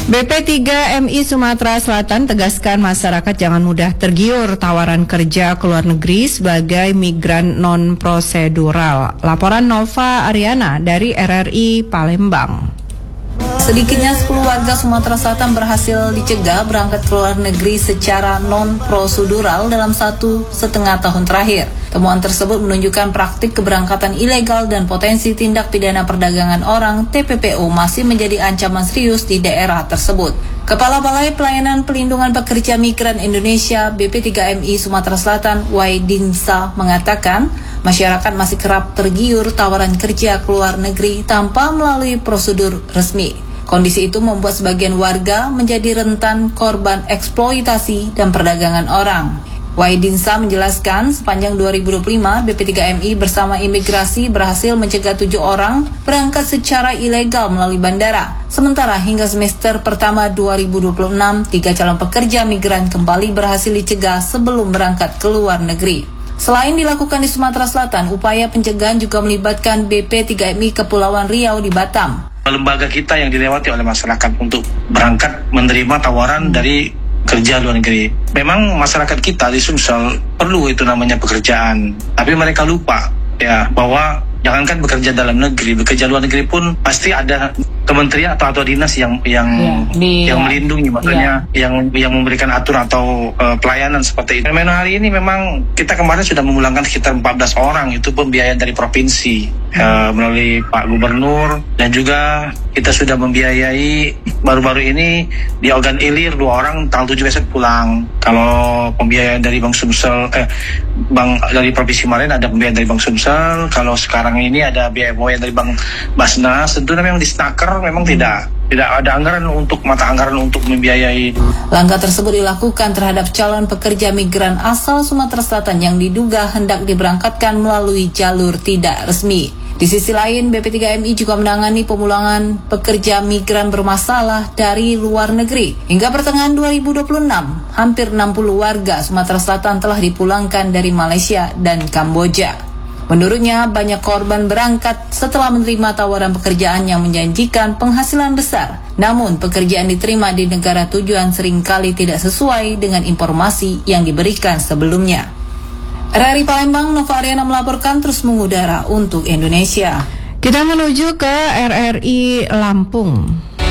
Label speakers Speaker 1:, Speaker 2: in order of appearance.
Speaker 1: BP3MI Sumatera Selatan tegaskan masyarakat jangan mudah tergiur tawaran kerja ke luar negeri sebagai migran non-prosedural. Laporan Nova Ariana dari RRI Palembang.
Speaker 2: Sedikitnya 10 warga Sumatera Selatan berhasil dicegah berangkat ke luar negeri secara non-prosedural dalam 1,5 tahun terakhir. Temuan tersebut menunjukkan praktik keberangkatan ilegal dan potensi tindak pidana perdagangan orang (TPPO) masih menjadi ancaman serius di daerah tersebut. Kepala Balai Pelayanan Pelindungan Pekerja Migran Indonesia BP3MI Sumatera Selatan, Waidinsa, mengatakan masyarakat masih kerap tergiur tawaran kerja ke luar negeri tanpa melalui prosedur resmi. Kondisi itu membuat sebagian warga menjadi rentan korban eksploitasi dan perdagangan orang. Waidinsa menjelaskan sepanjang 2025 BP3MI bersama imigrasi berhasil mencegah 7 orang berangkat secara ilegal melalui bandara. Sementara hingga semester pertama 2026, 3 calon pekerja migran kembali berhasil dicegah sebelum berangkat ke luar negeri. Selain dilakukan di Sumatera Selatan, upaya pencegahan juga melibatkan BP3MI Kepulauan Riau di Batam.
Speaker 3: Lembaga kita yang dilewati oleh masyarakat untuk berangkat menerima tawaran dari kerja luar negeri. Memang masyarakat kita di Sumsel perlu itu namanya pekerjaan, tapi mereka lupa ya bahwa jangankan bekerja dalam negeri, bekerja luar negeri pun pasti ada kementerian atau dinas yang melindungi, maksudnya yang memberikan aturan atau pelayanan seperti itu. Memang hari ini memang kita kemarin sudah memulangkan sekitar 14 orang, itu pun biaya dari provinsi melalui Pak Gubernur, dan juga kita sudah membiayai baru-baru ini di Ogan Ilir 2 orang tanggal 7 besok pulang. Kalau pembiayaan dari Bank Sumsel, dari provinsi kemarin ada pembiayaan dari Bank Sumsel, kalau sekarang ini ada biaya dari Bank Basnas. Tentunya memang di Snaker memang tidak ada anggaran untuk mata anggaran untuk membiayai.
Speaker 2: Langkah tersebut dilakukan terhadap calon pekerja migran asal Sumatera Selatan yang diduga hendak diberangkatkan melalui jalur tidak resmi. Di sisi lain, BP3MI juga menangani pemulangan pekerja migran bermasalah dari luar negeri. Hingga pertengahan 2026, hampir 60 warga Sumatera Selatan telah dipulangkan dari Malaysia dan Kamboja. Menurutnya, banyak korban berangkat setelah menerima tawaran pekerjaan yang menjanjikan penghasilan besar. Namun, pekerjaan diterima di negara tujuan seringkali tidak sesuai dengan informasi yang diberikan sebelumnya. RRI Palembang, Nova Ariana melaporkan, terus mengudara untuk Indonesia.
Speaker 1: Kita menuju ke RRI Lampung.